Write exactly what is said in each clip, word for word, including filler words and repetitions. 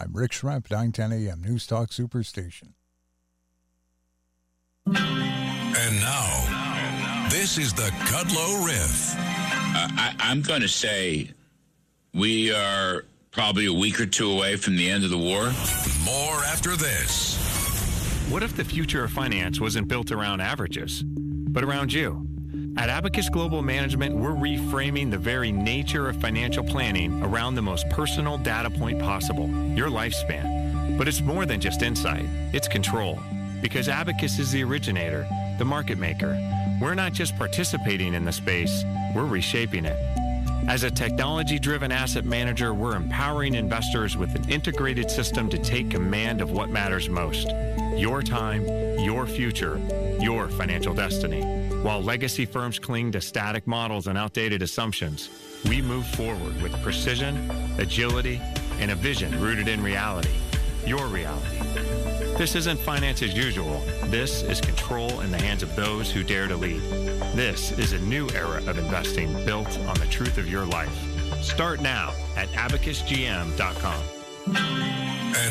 I'm Rick Schrempf, nine ten A M News Talk Superstation. And now, this is the Kudlow Riff. Uh, I, I'm going to say we are probably a week or two away from the end of the war. More after this. What if the future of finance wasn't built around averages, but around you? At Abacus Global Management, we're reframing the very nature of financial planning around the most personal data point possible, your lifespan. But it's more than just insight, it's control. Because Abacus is the originator, the market maker. We're not just participating in the space, we're reshaping it. As a technology-driven asset manager, we're empowering investors with an integrated system to take command of what matters most. Your time, your future, your financial destiny. While legacy firms cling to static models and outdated assumptions, we move forward with precision, agility, and a vision rooted in reality. Your reality. This isn't finance as usual. This is control in the hands of those who dare to lead. This is a new era of investing built on the truth of your life. Start now at abacus g m dot com. And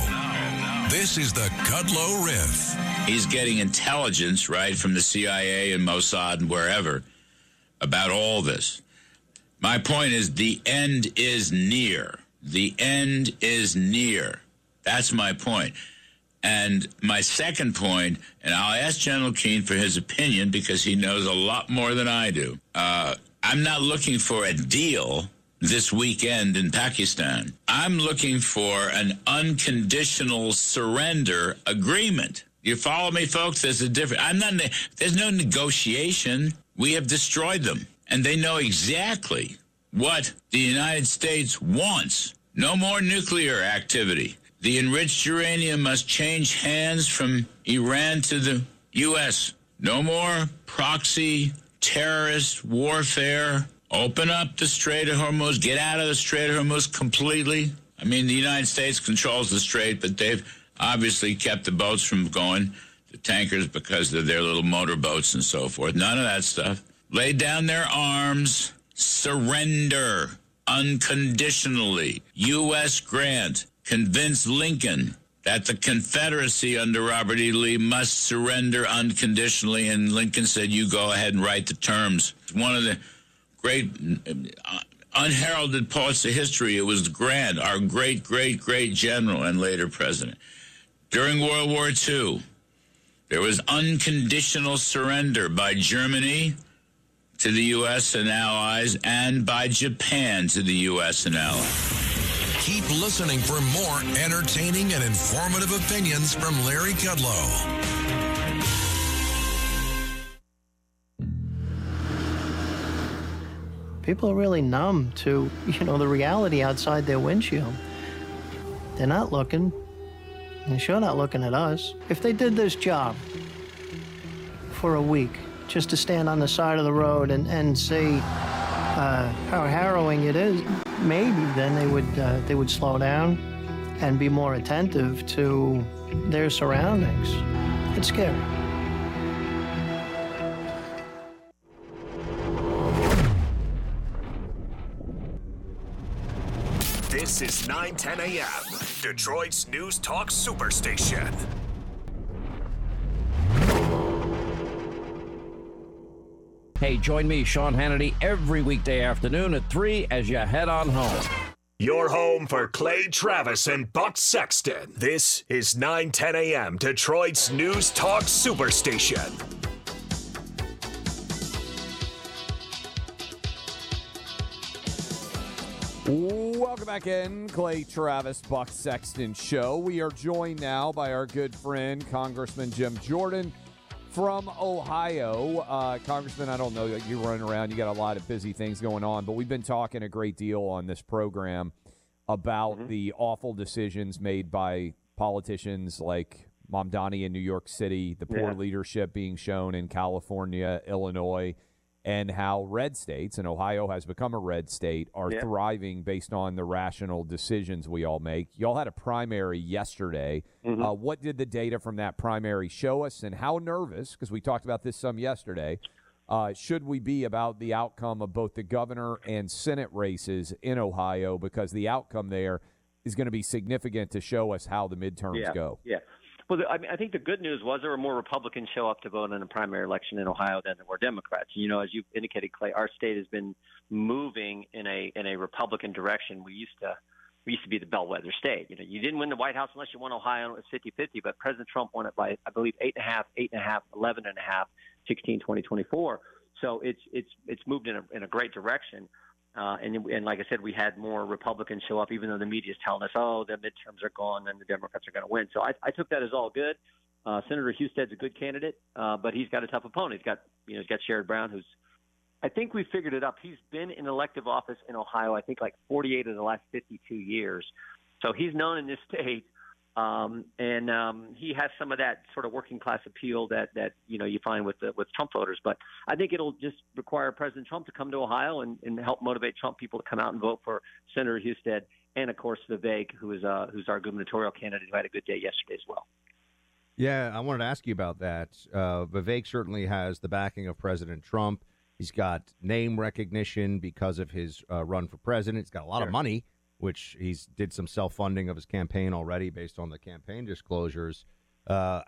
now, this is the Kudlow Riff. He's getting intelligence, right, from the C I A and Mossad and wherever about all this. My point is the end is near. The end is near. That's my point. And my second point, and I'll ask General Keane for his opinion because he knows a lot more than I do. Uh, I'm not looking for a deal this weekend in Pakistan. I'm looking for an unconditional surrender agreement. You follow me, folks? There's a different. I'm not. There's no negotiation. We have destroyed them, and they know exactly what the United States wants. No more nuclear activity. The enriched uranium must change hands from Iran to the U S. No more proxy terrorist warfare. Open up the Strait of Hormuz. Get out of the Strait of Hormuz completely. I mean, the United States controls the strait, but they've obviously kept the boats from going, the tankers, because of their little motorboats and so forth. None of that stuff. Lay down their arms. Surrender unconditionally. U S grant. Convince Lincoln that the Confederacy under Robert E. Lee must surrender unconditionally, and Lincoln said, you go ahead and write the terms. One of the great uh, unheralded poets of history, it was Grant, our great, great, great general and later president. During World War Two, there was unconditional surrender by Germany to the U S and allies and by Japan to the U S and allies. Keep listening for more entertaining and informative opinions from Larry Kudlow. People are really numb to, you know, the reality outside their windshield. They're not looking. They're sure not looking at us. If they did this job for a week, just to stand on the side of the road and, and see uh, how harrowing it is, maybe then they would uh, they would slow down and be more attentive to their surroundings. It's scary. This is nine ten A M, Detroit's News Talk Superstation. Hey, join me, Sean Hannity, every weekday afternoon at three as you head on home. Your home for Clay Travis and Buck Sexton. This is nine ten A M, Detroit's News Talk Superstation. Welcome back in, Clay Travis, Buck Sexton Show. We are joined now by our good friend, Congressman Jim Jordan from Ohio. Uh, Congressman, I don't know, you're running around, you got a lot of busy things going on, but we've been talking a great deal on this program about mm-hmm. the awful decisions made by politicians like Mamdani in New York City, the poor yeah. leadership being shown in California, Illinois, and how red states, and Ohio has become a red state, are yeah. thriving based on the rational decisions we all make. Y'all had a primary yesterday. Mm-hmm. Uh, what did the data from that primary show us, and how nervous, because we talked about this some yesterday, uh, should we be about the outcome of both the governor and Senate races in Ohio, because the outcome there is going to be significant to show us how the midterms yeah, go. Yeah. Well, the, I mean, I think the good news was there were more Republicans show up to vote in the primary election in Ohio than there were Democrats. You know, as you indicated, Clay, our state has been moving in a in a Republican direction. We used to we used to be the bellwether state. You know, you didn't win the White House unless you won Ohio. It was fifty-fifty, but President Trump won it by, I believe, eight and a half, eight and a half, eleven and a half, sixteen, twenty, twenty-four. So it's it's it's moved in a in a great direction. Uh, and, and like I said, we had more Republicans show up, even though the media is telling us, oh, the midterms are gone and the Democrats are going to win. So I, I took that as all good. Uh, Senator Husted's a good candidate, uh, but he's got a tough opponent. He's got, you know, he's got Sherrod Brown, who's, I think we figured it up. He's been in elective office in Ohio, I think like forty-eight of the last fifty-two years. So he's known in this state. Um, and um, he has some of that sort of working class appeal that, that you know you find with the, with Trump voters. But I think it'll just require President Trump to come to Ohio and, and help motivate Trump people to come out and vote for Senator Husted and, of course, Vivek, who is uh, who's our gubernatorial candidate who had a good day yesterday as well. Yeah, I wanted to ask you about that. Uh, Vivek certainly has the backing of President Trump. He's got name recognition because of his uh, run for president. He's got a lot Sure. of money, which he's did some self-funding of his campaign already based on the campaign disclosures. Uh,